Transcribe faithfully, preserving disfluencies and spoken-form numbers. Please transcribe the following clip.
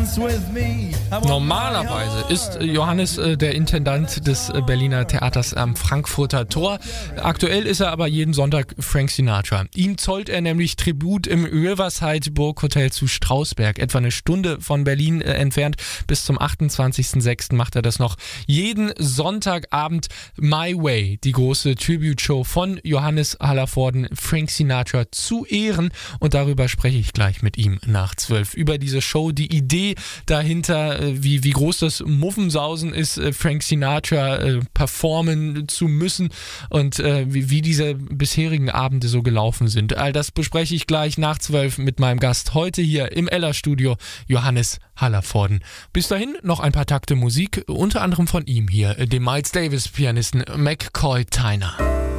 Normalerweise ist Johannes äh, der Intendant des äh, Berliner Theaters am Frankfurter Tor. Aktuell ist er aber jeden Sonntag Frank Sinatra. Ihm zollt er nämlich Tribut im Riverside Burghotel zu Strausberg, etwa eine Stunde von Berlin äh, entfernt. Bis zum achtundzwanzigsten sechsten macht er das noch jeden Sonntagabend. My Way, die große Tribute-Show von Johannes Hallervorden, Frank Sinatra zu Ehren. Und darüber spreche ich gleich mit ihm nach zwölf. Über diese Show, die Idee dahinter, wie, wie groß das Muffensausen ist, Frank Sinatra äh, performen zu müssen und äh, wie, wie diese bisherigen Abende so gelaufen sind. All das bespreche ich gleich nach zwölf mit meinem Gast heute hier im Ella-Studio, Johannes Hallervorden. Bis dahin noch ein paar Takte Musik, unter anderem von ihm hier, dem Miles Davis-Pianisten McCoy Tyner.